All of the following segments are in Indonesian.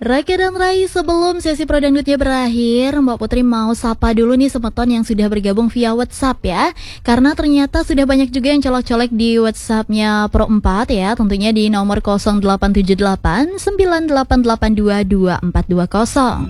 Raka dan Rai, sebelum sesi Pro Dangdutnya berakhir, Mbak Putri mau sapa dulu nih semeton yang sudah bergabung via WhatsApp ya. Karena ternyata sudah banyak juga yang colek-colek di WhatsAppnya Pro 4 ya. Tentunya di nomor 0878 9882 2420.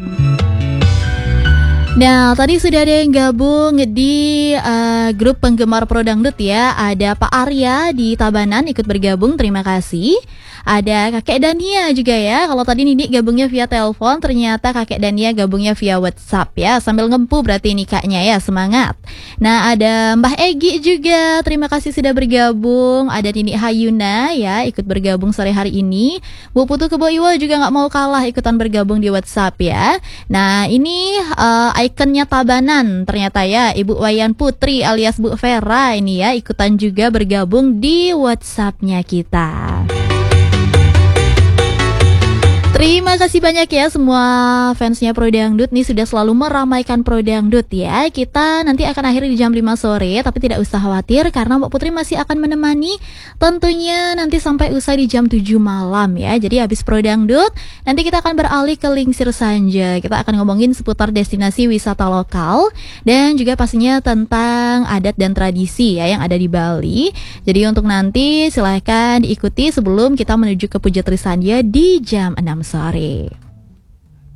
Nah, tadi sudah ada yang gabung di grup penggemar Pro Dangdut ya. Ada Pak Arya di Tabanan ikut bergabung, terima kasih. Ada Kakek Dania juga ya. Kalau tadi Nini gabungnya via telepon, ternyata Kakek Dania gabungnya via WhatsApp ya. Sambil ngempu berarti ini kaknya ya, semangat. Nah, ada Mbah Egi juga, terima kasih sudah bergabung. Ada Nini Hayuna ya, ikut bergabung sore hari ini. Bu Putu Keboiwo juga gak mau kalah ikutan bergabung di WhatsApp ya. Nah, ini ikonnya Tabanan ternyata ya, Ibu Wayan Putri alias Bu Vera ini ya, ikutan juga bergabung di WhatsAppnya kita. Terima kasih banyak ya semua fansnya Pro Dangdut nih, sudah selalu meramaikan Pro Dangdut ya. Kita nanti akan akhiri di jam 5 sore, tapi tidak usah khawatir karena Mbak Putri masih akan menemani tentunya nanti sampai usai di jam 7 malam ya. Jadi habis Pro Dangdut, nanti kita akan beralih ke Lingsir Sanja. Kita akan ngomongin seputar destinasi wisata lokal dan juga pastinya tentang adat dan tradisi ya yang ada di Bali. Jadi untuk nanti silahkan diikuti sebelum kita menuju ke Puja Trisandya di jam 6 sore.